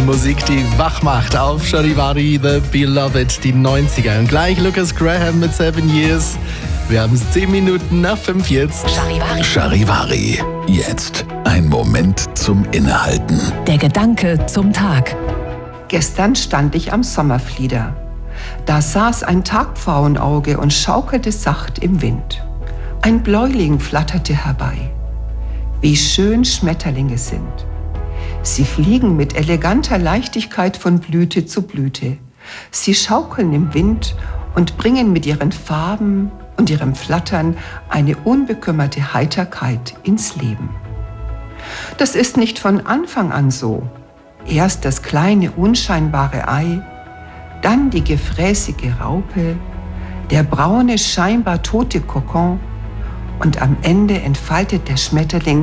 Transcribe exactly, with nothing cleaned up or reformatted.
Musik, die wach macht auf Charivari, The Beloved, die neunziger. Und gleich Lucas Graham mit Seven Years. Wir haben es zehn Minuten nach fünf jetzt. Charivari. Charivari. Jetzt ein Moment zum Innehalten. Der Gedanke zum Tag. Gestern stand ich am Sommerflieder. Da saß ein Tagpfauenauge und schaukelte sacht im Wind. Ein Bläuling flatterte herbei. Wie schön Schmetterlinge sind. Sie fliegen mit eleganter Leichtigkeit von Blüte zu Blüte. Sie schaukeln im Wind und bringen mit ihren Farben und ihrem Flattern eine unbekümmerte Heiterkeit ins Leben. Das ist nicht von Anfang an so. Erst das kleine, unscheinbare Ei, dann die gefräßige Raupe, der braune, scheinbar tote Kokon und am Ende entfaltet der Schmetterling